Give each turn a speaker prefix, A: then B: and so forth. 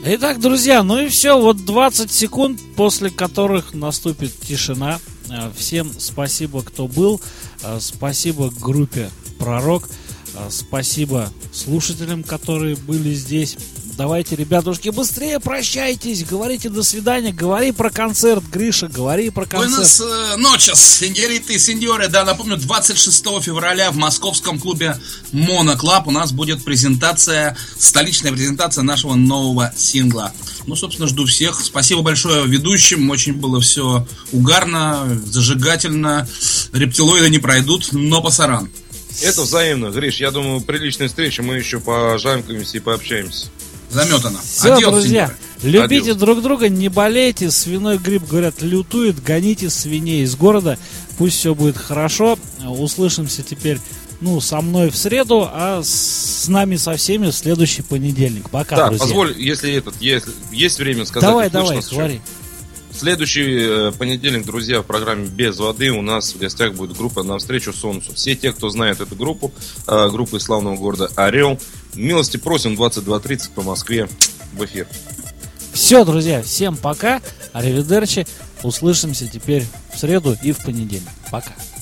A: Итак, друзья, ну и все, вот 20 секунд, после которых наступит тишина. Всем спасибо, кто был. Спасибо группе «Пророк». Спасибо слушателям, которые были здесь. Давайте, ребятушки, быстрее прощайтесь. Говорите до свидания. Говори про концерт, Гриша, говори про концерт.
B: Buenas noches, сеньориты и сеньоры. Да, напомню, 26 февраля в московском клубе Моноклаб у нас будет презентация, столичная презентация нашего нового сингла. Ну, собственно, жду всех. Спасибо большое ведущим. Очень было все угарно, зажигательно. Рептилоиды не пройдут, но пасаран.
C: Это взаимно, Гриш. Я думаю, приличная встреча. Мы еще пожамкаемся и пообщаемся.
B: Заметано.
A: Все,
B: Адьос,
A: друзья,
B: сеньоры.
A: любите
C: Адьос.
A: друг друга, не болейте. Свиной грипп, говорят, лютует. Гоните свиней из города. Пусть все будет хорошо. Услышимся теперь, со мной в среду, а с нами со всеми в следующий понедельник. Пока,
C: Да,
A: друзья.
C: позволь, если есть время сказать.
A: Давай,
C: слышно нас
A: говори.
C: еще? Следующий понедельник, друзья, в программе «Без воды» у нас в гостях будет группа «Навстречу солнцу». Все те, кто знает эту группу, группу из славного города Орел, милости просим 22:30 по Москве в эфир.
A: Все, друзья, всем пока. Аривидерчи. Услышимся теперь в среду и в понедельник. Пока.